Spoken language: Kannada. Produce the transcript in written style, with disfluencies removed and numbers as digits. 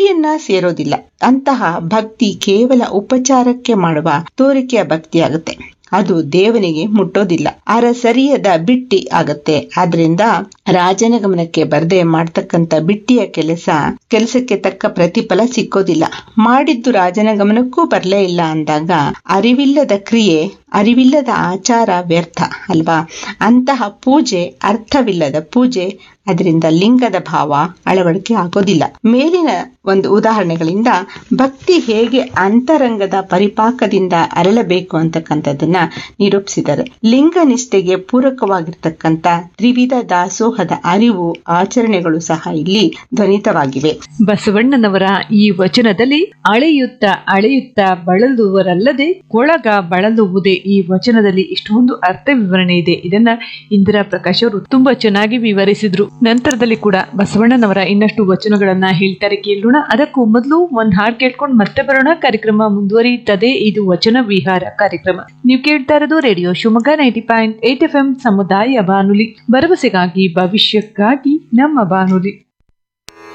ಗುರಿಯನ್ನ ಸೇರೋದಿಲ್ಲ. ಅಂತಹ ಭಕ್ತಿ ಕೇವಲ ಉಪಚಾರಕ್ಕೆ ಮಾಡುವ ತೋರಿಕೆಯ ಭಕ್ತಿಯಾಗುತ್ತೆ. ಅದು ದೇವನಿಗೆ ಮುಟ್ಟೋದಿಲ್ಲ, ಅರಸರಿಯದ ಬಿಟ್ಟಿ ಆಗತ್ತೆ. ಆದ್ರಿಂದ ರಾಜನ ಗಮನಕ್ಕೆ ಬರ್ದೆ ಮಾಡ್ತಕ್ಕಂಥ ಬಿಟ್ಟಿಯ ಕೆಲಸಕ್ಕೆ ತಕ್ಕ ಪ್ರತಿಫಲ ಸಿಕ್ಕೋದಿಲ್ಲ. ಮಾಡಿದ್ದು ರಾಜನ ಗಮನಕ್ಕೂ ಬರ್ಲೇ ಇಲ್ಲ ಅಂದಾಗ ಅರಿವಿಲ್ಲದ ಕ್ರಿಯೆ, ಅರಿವಿಲ್ಲದ ಆಚಾರ ವ್ಯರ್ಥ ಅಲ್ವಾ? ಅಂತಹ ಪೂಜೆ ಅರ್ಥವಿಲ್ಲದ ಪೂಜೆ. ಅದರಿಂದ ಲಿಂಗದ ಭಾವ ಅಳವಡಿಕೆ ಆಗೋದಿಲ್ಲ. ಮೇಲಿನ ಒಂದು ಉದಾಹರಣೆಗಳಿಂದ ಭಕ್ತಿ ಹೇಗೆ ಅಂತರಂಗದ ಪರಿಪಾಕದಿಂದ ಅರಳಬೇಕು ಅಂತಕ್ಕಂಥದ್ದನ್ನ ನಿರೂಪಿಸಿದ್ದಾರೆ. ಲಿಂಗ ನಿಷ್ಠೆಗೆ ಪೂರಕವಾಗಿರ್ತಕ್ಕಂಥ ತ್ರಿವಿಧ ದಾಸೋಹದ ಅರಿವು ಆಚರಣೆಗಳು ಸಹ ಇಲ್ಲಿ ಧ್ವನಿತವಾಗಿವೆ. ಬಸವಣ್ಣನವರ ಈ ವಚನದಲ್ಲಿ ಅಳೆಯುತ್ತ ಬಳಲುವರಲ್ಲದೆ ಕೊಳಗ ಬಳಲುವುದೇ ಈ ವಚನದಲ್ಲಿ ಇಷ್ಟೊಂದು ಅರ್ಥ ವಿವರಣೆ ಇದೆ. ಇದನ್ನ ಇಂದಿರಾ ಪ್ರಕಾಶ್ ಅವರು ತುಂಬಾ ಚೆನ್ನಾಗಿ ವಿವರಿಸಿದ್ರು. ನಂತರದಲ್ಲಿ ಕೂಡ ಬಸವಣ್ಣನವರ ಇನ್ನಷ್ಟು ವಚನಗಳನ್ನ ಹೇಳ್ತಾರೆ, ಕೇಳೋಣ. ಅದಕ್ಕೂ ಮೊದಲು ಒಂದ್ ಹಾಡ್ ಕೇಳ್ಕೊಂಡು ಮತ್ತೆ ಬರೋಣ. ಕಾರ್ಯಕ್ರಮ ಮುಂದುವರಿಯುತ್ತದೆ. ಇದು ವಚನ ವಿಹಾರ ಕಾರ್ಯಕ್ರಮ. ನೀವು ಕೇಳ್ತಾ ಇರೋದು ರೇಡಿಯೋ ಶಿವಮೊಗ್ಗ 90.8 FM ಸಮುದಾಯ ಬಾನುಲಿ, ಭರವಸೆಗಾಗಿ ಭವಿಷ್ಯಕ್ಕಾಗಿ ನಮ್ಮ ಬಾನುಲಿ.